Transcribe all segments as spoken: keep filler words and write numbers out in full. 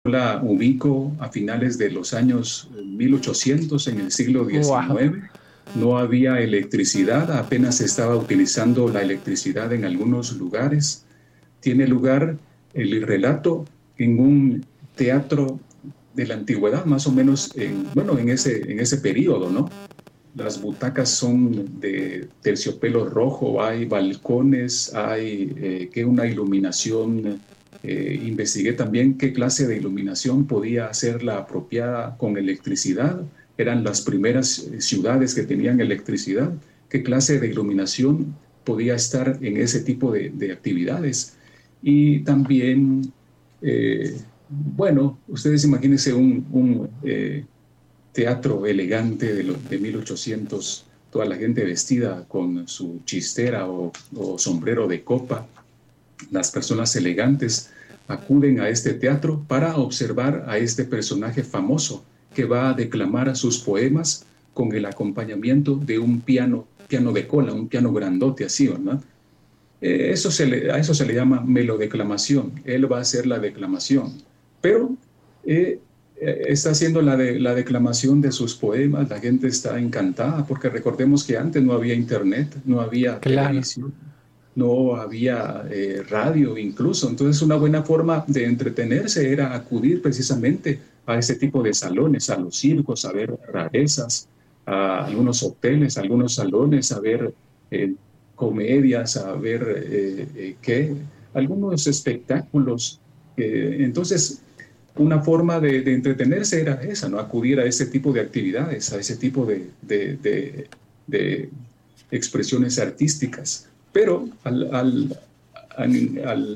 la ubico a finales de los años mil ochocientos, en el siglo Wow. diecinueve. No había electricidad, apenas se estaba utilizando la electricidad en algunos lugares. Tiene lugar el relato en un teatro de la antigüedad, más o menos en, bueno, en ese, en ese periodo, ¿no? Las butacas son de terciopelo rojo, hay balcones, hay eh, que una iluminación. Eh, investigué también qué clase de iluminación podía ser la apropiada con electricidad. Eran las primeras eh, ciudades que tenían electricidad. ¿Qué clase de iluminación podía estar en ese tipo de, de actividades? Y también, eh, bueno, ustedes imagínense un, un eh, teatro elegante de, lo, de mil ochocientos, toda la gente vestida con su chistera o, o sombrero de copa. Las personas elegantes acuden a este teatro para observar a este personaje famoso que va a declamar sus poemas con el acompañamiento de un piano, piano de cola, un piano grandote así, ¿verdad? Eh, eso se le, a eso se le llama melodeclamación. Él va a hacer la declamación, pero eh, eh, está haciendo la, de, la declamación de sus poemas. La gente está encantada porque recordemos que antes no había internet, no había Claro. televisión, no había eh, radio incluso. Entonces una buena forma de entretenerse era acudir precisamente a ese tipo de salones, a los circos, a ver rarezas, a algunos hoteles, a algunos salones, a ver eh, comedias, a ver eh, eh, qué, algunos espectáculos. Eh, entonces, una forma de, de, entretenerse era esa, ¿no? Acudir a ese tipo de actividades, a ese tipo de, de, de, de expresiones artísticas. Pero al, al, al, al,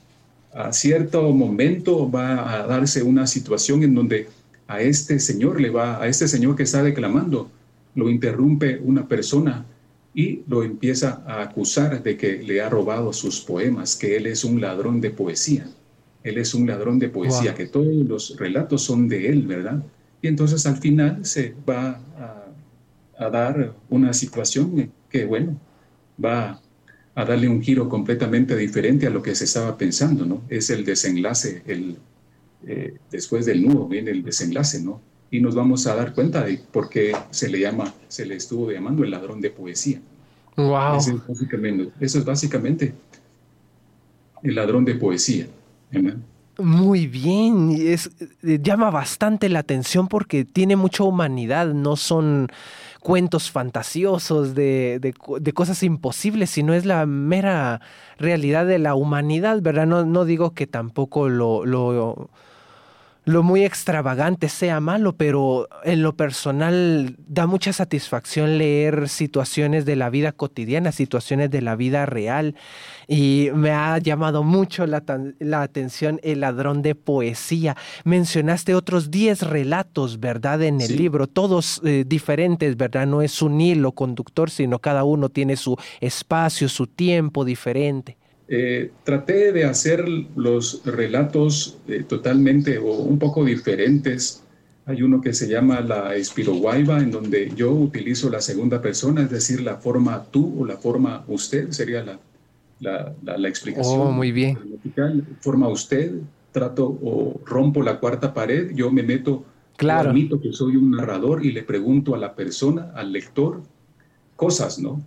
a cierto momento va a darse una situación en donde a este señor le va, a este señor que está declamando, lo interrumpe una persona y lo empieza a acusar de que le ha robado sus poemas, que él es un ladrón de poesía. Él es un ladrón de poesía, Wow. que todos los relatos son de él, ¿verdad? Y entonces al final se va a, a dar una situación que, bueno, va a darle un giro completamente diferente a lo que se estaba pensando, ¿no? Es el desenlace, el, eh, después del nudo viene el desenlace, ¿no? Y nos vamos a dar cuenta de por qué se le llama, se le estuvo llamando el ladrón de poesía. Eso Wow. es básicamente, eso es básicamente el ladrón de poesía, ¿verdad? Muy bien. Y es, eh, llama bastante la atención porque tiene mucha humanidad. No son cuentos fantasiosos de, de co- de cosas imposibles, sino es la mera realidad de la humanidad, ¿verdad? No, no digo que tampoco lo, lo lo muy extravagante sea malo, pero en lo personal da mucha satisfacción leer situaciones de la vida cotidiana, situaciones de la vida real. Y me ha llamado mucho la, tan- la atención el ladrón de poesía. Mencionaste otros diez relatos, ¿verdad? En el Sí. libro, todos eh, diferentes, ¿verdad? No es un hilo conductor, sino cada uno tiene su espacio, su tiempo diferente. Eh, traté de hacer los relatos eh, totalmente o un poco diferentes. Hay uno que se llama la Espiroguaiba, en donde yo utilizo la segunda persona, es decir, la forma tú o la forma usted, sería la, la, la, la Oh, explicación muy bien. gramatical. Forma usted, trato o rompo la cuarta pared, yo me meto, yo Claro. admito que soy un narrador y le pregunto a la persona, al lector, cosas, ¿no?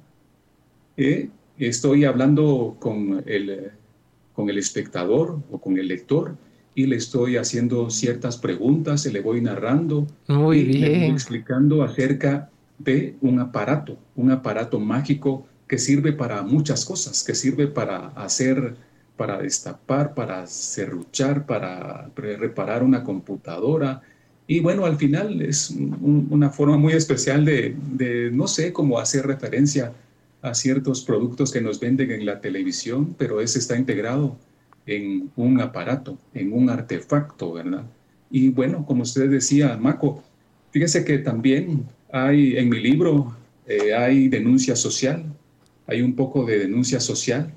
Eh, estoy hablando con el, con el espectador o con el lector y le estoy haciendo ciertas preguntas, se le voy narrando Muy y le voy bien. explicando acerca de un aparato, un aparato mágico que sirve para muchas cosas, que sirve para hacer, para destapar, para serruchar, para reparar una computadora. Y bueno, al final es un, una forma muy especial de, de, no sé, cómo hacer referencia a ciertos productos que nos venden en la televisión, pero ese está integrado en un aparato, en un artefacto, ¿verdad? Y bueno, como usted decía, Maco, fíjese que también hay en mi libro, eh, hay denuncia social, hay un poco de denuncia social,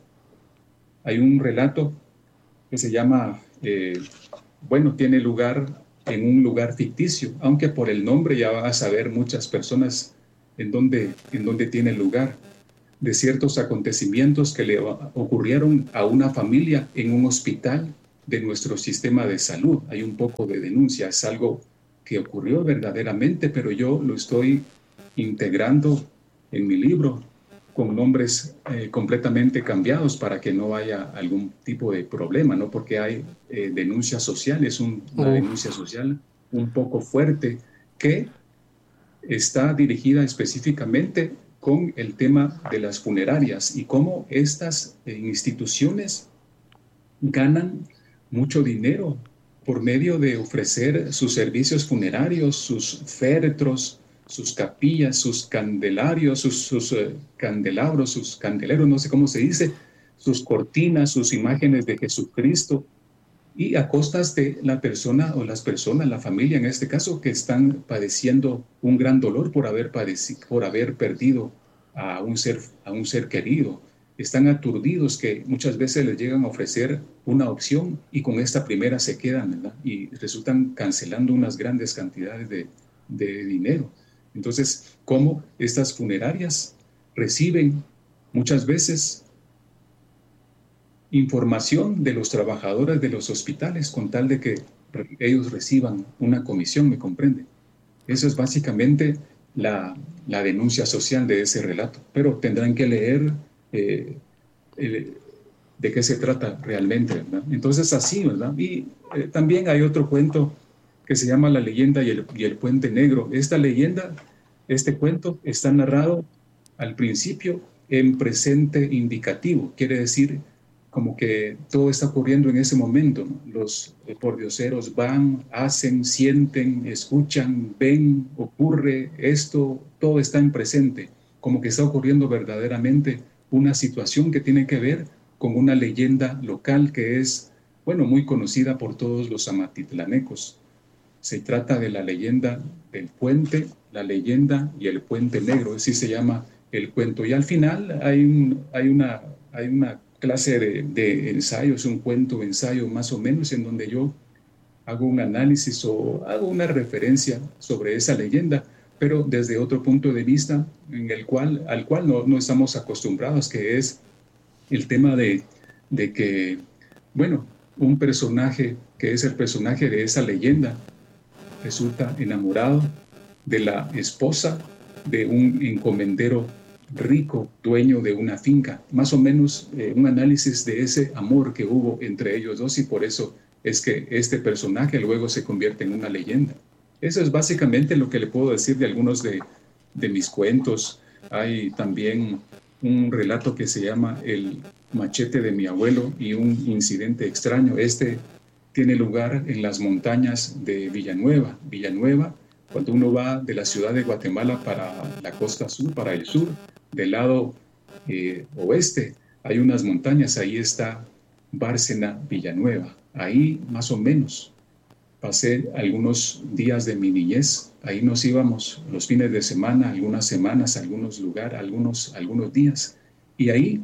hay un relato que se llama, eh, bueno, tiene lugar en un lugar ficticio, aunque por el nombre ya van a saber muchas personas en dónde, en dónde tiene lugar, de ciertos acontecimientos que le ocurrieron a una familia en un hospital de nuestro sistema de salud. Hay un poco de denuncia, es algo que ocurrió verdaderamente, pero yo lo estoy integrando en mi libro con nombres eh, completamente cambiados para que no haya algún tipo de problema, ¿no? Porque hay eh, denuncia social, es un, una Uf. denuncia social un poco fuerte que está dirigida específicamente con el tema de las funerarias y cómo estas eh, instituciones ganan mucho dinero por medio de ofrecer sus servicios funerarios, sus féretros, sus capillas, sus candelarios, sus, sus uh, candelabros, sus candeleros, no sé cómo se dice, sus cortinas, sus imágenes de Jesucristo, y a costas de la persona o las personas, la familia en este caso, que están padeciendo un gran dolor por haber, padecido, por haber perdido a un, ser, a un ser querido. Están aturdidos que muchas veces les llegan a ofrecer una opción y con esta primera se quedan, ¿verdad? Y resultan cancelando unas grandes cantidades de, de dinero. Entonces, ¿cómo estas funerarias reciben muchas veces información de los trabajadores de los hospitales con tal de que ellos reciban una comisión, ¿me comprende? Eso es básicamente la, la denuncia social de ese relato, pero tendrán que leer eh, eh, de qué se trata realmente, ¿verdad? Entonces así, ¿verdad? Y eh, también hay otro cuento que se llama La leyenda y el, y el puente negro. Esta leyenda, este cuento está narrado al principio en presente indicativo, quiere decir como que todo está ocurriendo en ese momento, ¿no? Los eh, pordioseros van, hacen, sienten, escuchan, ven, ocurre esto, todo está en presente, como que está ocurriendo verdaderamente una situación que tiene que ver con una leyenda local que es, bueno, muy conocida por todos los amatitlanecos. Se trata de la leyenda del puente, la leyenda y el puente negro, así se llama el cuento. Y al final hay, un, hay, una, hay una clase de, de ensayos, un cuento, ensayo más o menos, en donde yo hago un análisis o hago una referencia sobre esa leyenda, pero desde otro punto de vista en el cual, al cual no, no estamos acostumbrados, que es el tema de, de que, bueno, un personaje que es el personaje de esa leyenda resulta enamorado de la esposa de un encomendero rico, dueño de una finca. Más o menos eh, un análisis de ese amor que hubo entre ellos dos, y por eso es que este personaje luego se convierte en una leyenda. Eso es básicamente lo que le puedo decir de algunos de, de mis cuentos. Hay también un relato que se llama El machete de mi abuelo y un incidente extraño. Este tiene lugar en las montañas de Villanueva. Villanueva, cuando uno va de la ciudad de Guatemala para la costa sur, para el sur, del lado eh, oeste, hay unas montañas, ahí está Bárcena, Villanueva. Ahí más o menos pasé algunos días de mi niñez. Ahí nos íbamos los fines de semana, algunas semanas, algunos lugares, algunos, algunos días. Y ahí,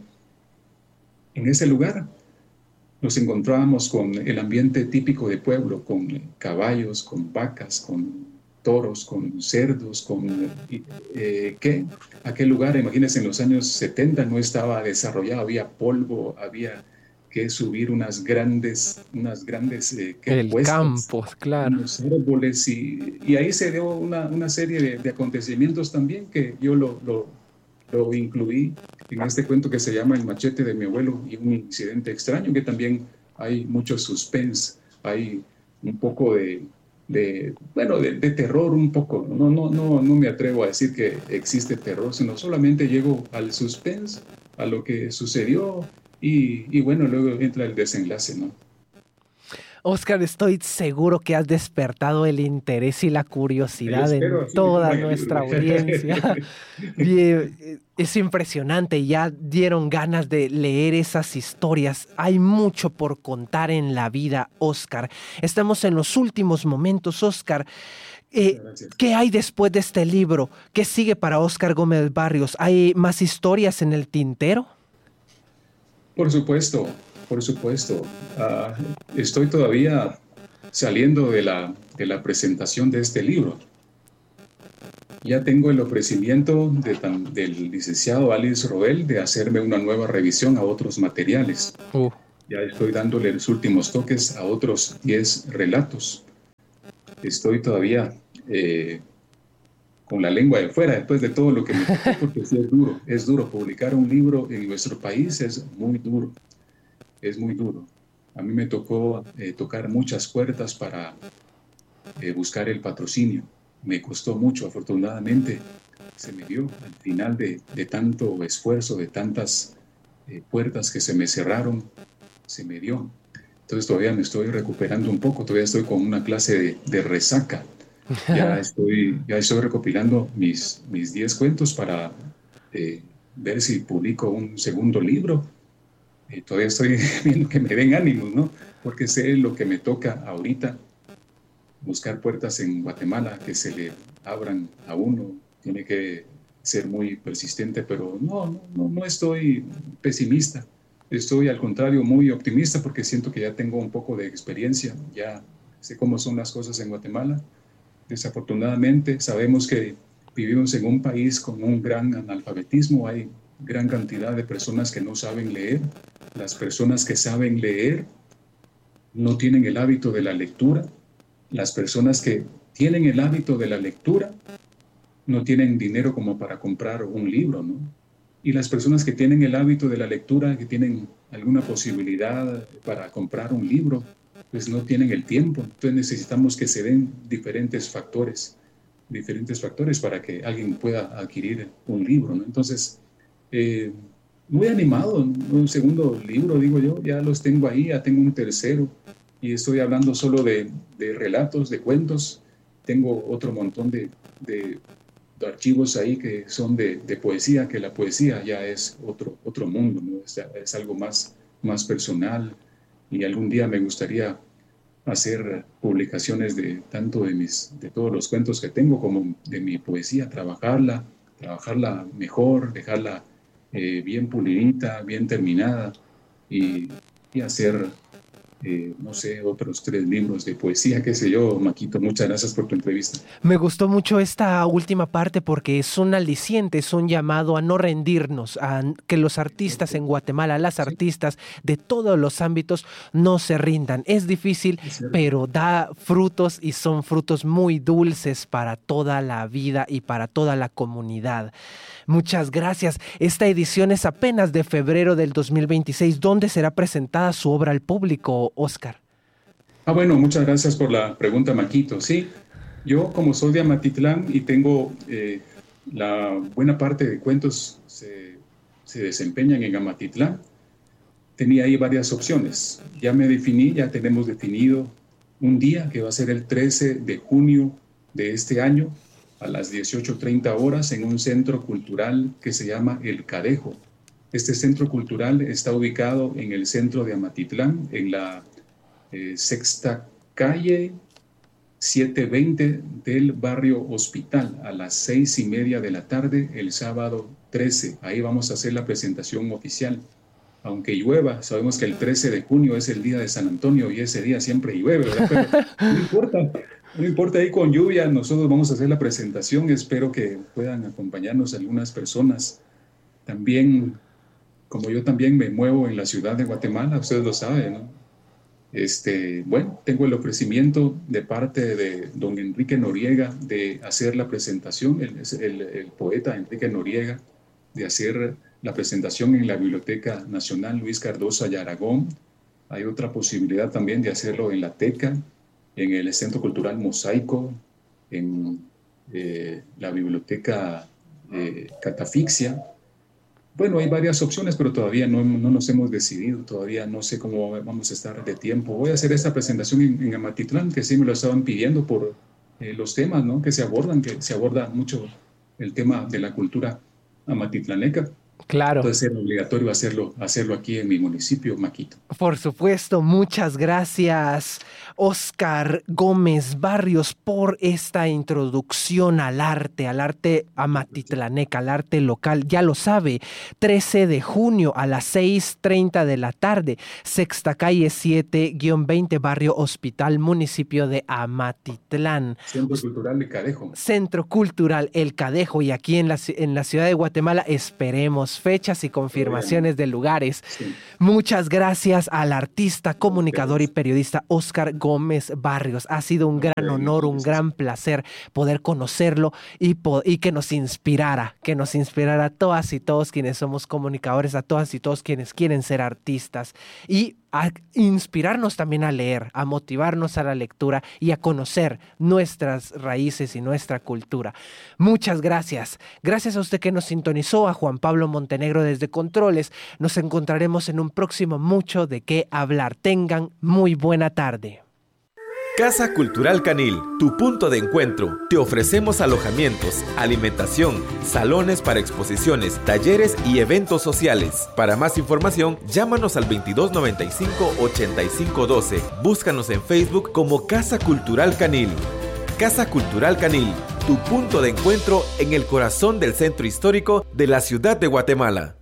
en ese lugar, nos encontrábamos con el ambiente típico de pueblo, con caballos, con vacas, con toros, con cerdos, con... Eh, ¿qué? Aquel lugar, imagínense, en los años setenta no estaba desarrollado, había polvo, había que subir unas grandes, unas grandes eh, ¿qué? El Cuestas, campo, claro. unos árboles, y, y ahí se dio una, una serie de, de acontecimientos también que yo lo, lo, lo incluí en este cuento que se llama El machete de mi abuelo y un incidente extraño, que también hay mucho suspense, hay un poco de, de bueno, de, de terror un poco. No, no, no, no me atrevo a decir que existe terror, sino solamente llego al suspense, a lo que sucedió, y, y bueno, luego entra el desenlace, ¿no? Óscar, estoy seguro que has despertado el interés y la Yo curiosidad espero, en así me toda compran el nuestra libro. audiencia. Bien, es impresionante, ya dieron ganas de leer esas historias. Hay mucho por contar en la vida, Óscar. Estamos en los últimos momentos, Óscar. Eh, ¿Qué hay después de este libro? ¿Qué sigue para Óscar Gómez Barrios? ¿Hay más historias en el tintero? Por supuesto, por supuesto. Uh, estoy todavía saliendo de la, de la presentación de este libro. Ya tengo el ofrecimiento de, del licenciado Alice Roel de hacerme una nueva revisión a otros materiales. Uh. Ya estoy dándole los últimos toques a otros diez relatos. Estoy todavía eh, con la lengua de fuera después de todo lo que me tocó, porque sí es duro, es duro. Publicar un libro en nuestro país es muy duro, es muy duro. A mí me tocó eh, tocar muchas puertas para eh, buscar el patrocinio. Me costó mucho, afortunadamente se me dio al final de, de tanto esfuerzo, de tantas eh, puertas que se me cerraron, se me dio. Entonces todavía me estoy recuperando un poco, todavía estoy con una clase de, de resaca. Ya estoy, ya estoy recopilando mis, mis diez cuentos para eh, ver si publico un segundo libro. Eh, todavía estoy viendo que me den ánimos, ¿no? Porque sé lo que me toca ahorita, buscar puertas en Guatemala que se le abran a uno. Tiene que ser muy persistente, pero no, no, no estoy pesimista. Estoy al contrario muy optimista porque siento que ya tengo un poco de experiencia, ya sé cómo son las cosas en Guatemala. Desafortunadamente sabemos que vivimos en un país con un gran analfabetismo, hay gran cantidad de personas que no saben leer. Las personas que saben leer no tienen el hábito de la lectura. Las personas que tienen el hábito de la lectura no tienen dinero como para comprar un libro, ¿no? Y las personas que tienen el hábito de la lectura, que tienen alguna posibilidad para comprar un libro, pues no tienen el tiempo. Entonces necesitamos que se den diferentes factores, diferentes factores para que alguien pueda adquirir un libro, ¿no? Entonces, eh, muy animado, un segundo libro, digo yo, ya los tengo ahí, ya tengo un tercero, y estoy hablando solo de, de relatos, de cuentos. Tengo otro montón de, de, de archivos ahí que son de, de poesía, que la poesía ya es otro, otro mundo, ¿no? Es, es algo más, más personal, y algún día me gustaría hacer publicaciones de tanto de, mis, de todos los cuentos que tengo como de mi poesía, trabajarla, trabajarla mejor, dejarla eh, bien pulidita, bien terminada, y, y hacer... Eh, no sé, otros tres libros de poesía, qué sé yo. Maquito, muchas gracias por tu entrevista. Me gustó mucho esta última parte porque es un aliciente, es un llamado a no rendirnos, a que los artistas en Guatemala, las Sí, artistas de todos los ámbitos no se rindan. Es difícil, es cierto. pero da frutos y son frutos muy dulces para toda la vida y para toda la comunidad. Muchas gracias. Esta edición es apenas de febrero del dos mil veintiséis. ¿Dónde será presentada su obra al público, Oscar? Ah, bueno, muchas gracias por la pregunta, Maquito. Sí, yo como soy de Amatitlán y tengo eh, la buena parte de cuentos se, se desempeñan en Amatitlán, tenía ahí varias opciones. Ya me definí, ya tenemos definido un día que va a ser el trece de junio de este año a las dieciocho treinta horas en un centro cultural que se llama El Cadejo. Este centro cultural está ubicado en el centro de Amatitlán, en la eh, sexta calle setecientos veinte del barrio Hospital, a las seis y media de la tarde el sábado trece. Ahí vamos a hacer la presentación oficial. Aunque llueva, sabemos que el trece de junio es el día de San Antonio y ese día siempre llueve, ¿verdad? Pero no importa, no importa ahí con lluvia, nosotros vamos a hacer la presentación. Espero que puedan acompañarnos algunas personas. También, como yo también me muevo en la ciudad de Guatemala, ustedes lo saben, ¿no? Este, bueno, tengo el ofrecimiento de parte de don Enrique Noriega de hacer la presentación, el, el, el poeta Enrique Noriega, de hacer la presentación en la Biblioteca Nacional Luis Cardoso y Aragón. Hay otra posibilidad también de hacerlo en la Teca, en el Centro Cultural Mosaico, en eh, la Biblioteca eh, Catafixia. Bueno, hay varias opciones, pero todavía no, no nos hemos decidido, todavía no sé cómo vamos a estar de tiempo. Voy a hacer esta presentación en, en Amatitlán, que sí me lo estaban pidiendo por eh, los temas, ¿no?, que se abordan, que se aborda mucho el tema de la cultura amatitlaneca. Claro. Entonces era obligatorio hacerlo, hacerlo aquí en mi municipio, Maquito. Por supuesto, muchas gracias, Óscar Gómez Barrios, por esta introducción al arte, al arte amatitlaneca, al arte local. Ya lo sabe, trece de junio a las seis treinta de la tarde, Sexta Calle siete guión veinte, Barrio Hospital, municipio de Amatitlán. Centro Cultural El Cadejo. Centro Cultural El Cadejo. Y aquí en la, en la ciudad de Guatemala esperemos fechas y confirmaciones de lugares. Sí. Muchas gracias al artista, comunicador y periodista Óscar Gómez Barrios. Ha sido un gran honor, un gran placer poder conocerlo y, po y que nos inspirara, que nos inspirara a todas y todos quienes somos comunicadores, a todas y todos quienes quieren ser artistas, y a inspirarnos también a leer, a motivarnos a la lectura y a conocer nuestras raíces y nuestra cultura. Muchas gracias. Gracias a usted que nos sintonizó, a Juan Pablo Montenegro desde Controles. Nos encontraremos en un próximo Mucho de qué hablar. Tengan muy buena tarde. Casa Cultural Canil, tu punto de encuentro. Te ofrecemos alojamientos, alimentación, salones para exposiciones, talleres y eventos sociales. Para más información, llámanos al veintidós noventa y cinco, ochenta y cinco doce. Búscanos en Facebook como Casa Cultural Canil. Casa Cultural Canil, tu punto de encuentro en el corazón del centro histórico de la ciudad de Guatemala.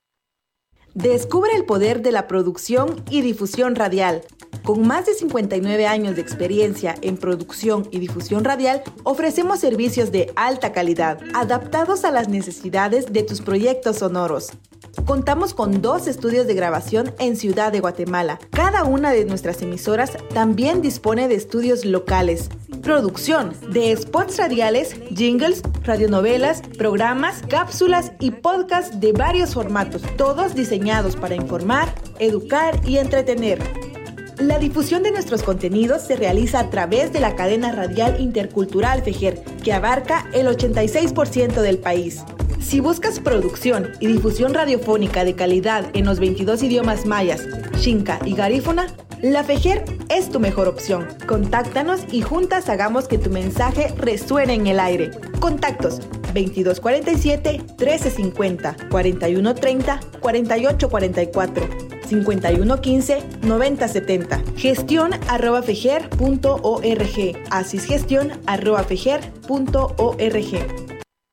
Descubre el poder de la producción y difusión radial. Con más de cincuenta y nueve años de experiencia en producción y difusión radial, ofrecemos servicios de alta calidad, adaptados a las necesidades de tus proyectos sonoros. Contamos con dos estudios de grabación en Ciudad de Guatemala. Cada una de nuestras emisoras también dispone de estudios locales. Producción de spots radiales, jingles, radionovelas, programas, cápsulas y podcasts de varios formatos, todos diseñados para informar, educar y entretener. La difusión de nuestros contenidos se realiza a través de la cadena radial intercultural FEJER, que abarca el ochenta y seis por ciento del país. Si buscas producción y difusión radiofónica de calidad en los veintidós idiomas mayas, xinca y garífuna, la FEJER es tu mejor opción. Contáctanos y juntas hagamos que tu mensaje resuene en el aire. Contactos veintidós cuarenta y siete, trece cincuenta, cuarenta y uno treinta, cuarenta y ocho cuarenta y cuatro, cincuenta y uno quince, noventa setenta. Gestión arroba fejer punto org. Asisgestión arroba fejer punto org.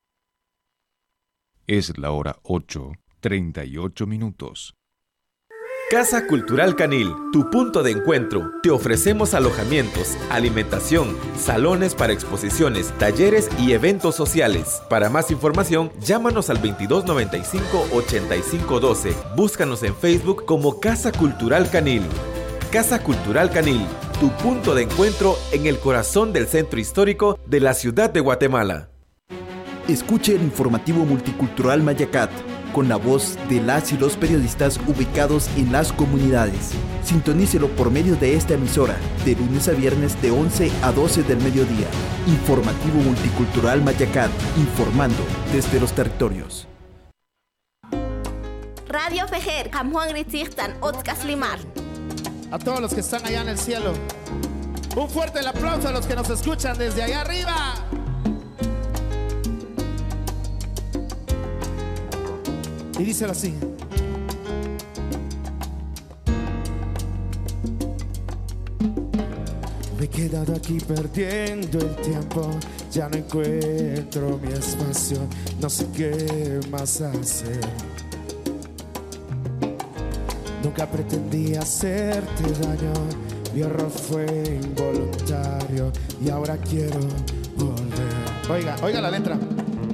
Es la hora ocho, treinta y ocho minutos. Casa Cultural Canil, tu punto de encuentro. Te ofrecemos alojamientos, alimentación, salones para exposiciones, talleres y eventos sociales. Para más información, llámanos al veintidós noventa y cinco, ochenta y cinco doce. Búscanos en Facebook como Casa Cultural Canil. Casa Cultural Canil, tu punto de encuentro en el corazón del centro histórico de la ciudad de Guatemala. Escuche el informativo multicultural Mayacat, con la voz de las y los periodistas ubicados en las comunidades. Sintonícelo por medio de esta emisora, de lunes a viernes de once a doce del mediodía. Informativo multicultural Mayacat, informando desde los territorios. Radio Fejer, Kamjuan Ritzirtan, Otzkas Limar. A todos los que están allá en el cielo, un fuerte el aplauso a los que nos escuchan desde allá arriba. Y díselo así. Me he quedado aquí perdiendo el tiempo, ya no encuentro mi espacio, no sé qué más hacer. Nunca pretendí hacerte daño, mi error fue involuntario y ahora quiero volver. Oiga, oiga la letra.